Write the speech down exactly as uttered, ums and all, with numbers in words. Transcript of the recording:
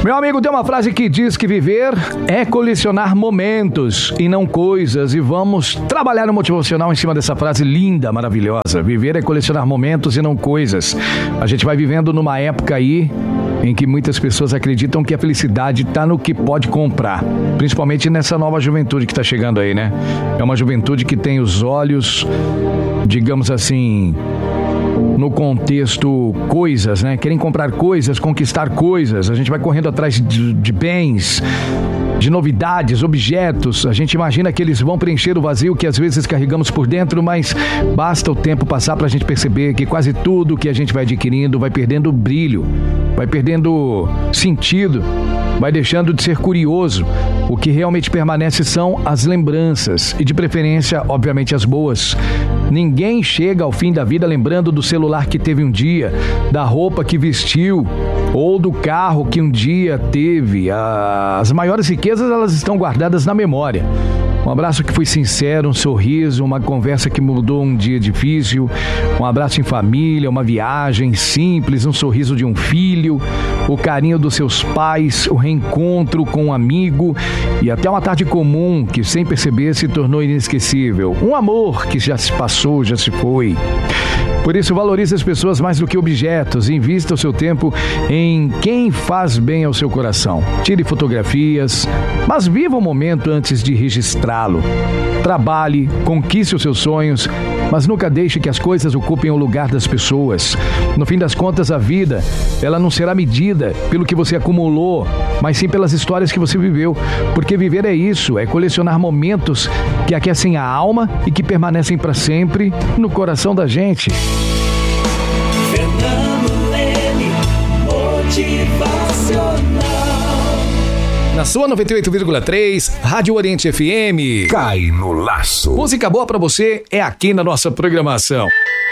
Meu amigo, tem uma frase que diz que viver é colecionar momentos e não coisas, e vamos trabalhar no motivacional em cima dessa frase linda, maravilhosa. Viver é colecionar momentos e não coisas. A gente vai vivendo numa época aí em que muitas pessoas acreditam que a felicidade está no que pode comprar, principalmente nessa nova juventude que está chegando aí, né? É uma juventude que tem os olhos, digamos assim, no contexto coisas, né? Querem comprar coisas, conquistar coisas. A gente vai correndo atrás de, de bens, de novidades, objetos. A gente imagina que eles vão preencher o vazio que às vezes carregamos por dentro, mas basta o tempo passar para a gente perceber que quase tudo que a gente vai adquirindo vai perdendo brilho, vai perdendo sentido, vai deixando de ser curioso. O que realmente permanece são as lembranças e, de preferência, obviamente, as boas. Ninguém chega ao fim da vida lembrando do celular que teve um dia, da roupa que vestiu ou do carro que um dia teve. As maiores riquezas, elas estão guardadas na memória. Um abraço que foi sincero, um sorriso, uma conversa que mudou um dia difícil, um abraço em família, uma viagem simples, um sorriso de um filho, o carinho dos seus pais, o reencontro com um amigo e até uma tarde comum que, sem perceber, se tornou inesquecível. Um amor que já se passou, já se foi. Por isso, valorize as pessoas mais do que objetos e invista o seu tempo em quem faz bem ao seu coração. Tire fotografias, mas viva o momento antes de registrá-lo. Trabalhe, conquiste os seus sonhos, mas nunca deixe que as coisas ocupem o lugar das pessoas. No fim das contas, a vida, ela não será medida pelo que você acumulou, mas sim pelas histórias que você viveu. Porque viver é isso, é colecionar momentos que aquecem a alma e que permanecem para sempre no coração da gente. Fernando Leme, motivacional. Na sua noventa e oito vírgula três, Rádio Oriente F M. Cai no laço. Música boa pra você é aqui na nossa programação.